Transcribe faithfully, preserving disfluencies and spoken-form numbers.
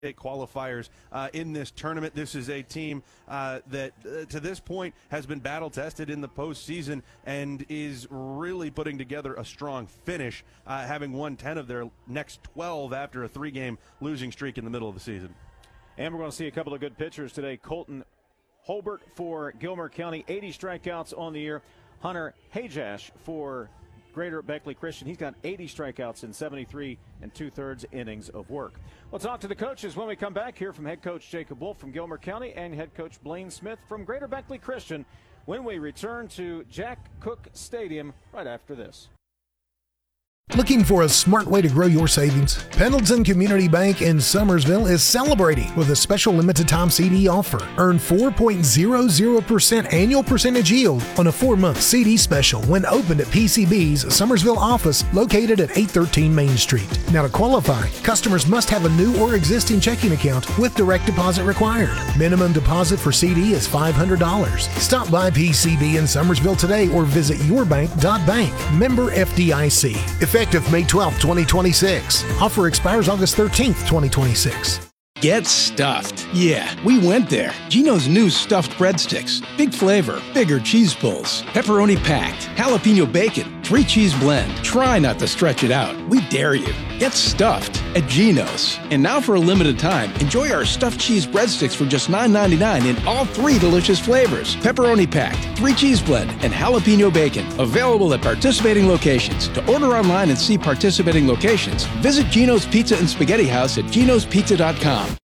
qualifiers uh, in this tournament. This is a team uh, that uh, to this point has been battle tested in the postseason and is really putting together a strong finish, uh, having won ten of their next twelve after a three-game losing streak in the middle of the season. And we're going to see a couple of good pitchers today. Colton Holbert for Gilmer County, eighty strikeouts on the year. Hunter Hajash for Greater Beckley Christian. He's got eighty strikeouts in seventy-three and two-thirds innings of work. We'll talk to the coaches when we come back here from head coach Jacob Wolf from Gilmer County and head coach Blaine Smith from Greater Beckley Christian when we return to Jack Cook Stadium right after this. Looking for a smart way to grow your savings? Pendleton Community Bank in Summersville is celebrating with a special limited time C D offer. Earn four point zero zero percent annual percentage yield on a four-month C D special when opened at P C B's Summersville office located at eight thirteen Main Street. Now to qualify, customers must have a new or existing checking account with direct deposit required. Minimum deposit for C D is five hundred dollars. Stop by P C B in Summersville today or visit yourbank dot bank. Member F D I C. Effective May twelfth, twenty twenty-six. Offer expires August thirteenth, twenty twenty-six. Get stuffed. Yeah, we went there. Gino's new stuffed breadsticks. Big flavor, bigger cheese pulls, pepperoni packed, jalapeno bacon, three cheese blend. Try not to stretch it out. We dare you. Get stuffed at Gino's. And now for a limited time, enjoy our stuffed cheese breadsticks for just nine ninety-nine in all three delicious flavors. Pepperoni packed, three cheese blend, and jalapeno bacon. Available at participating locations. To order online and see participating locations, visit Gino's Pizza and Spaghetti House at ginos pizza dot com.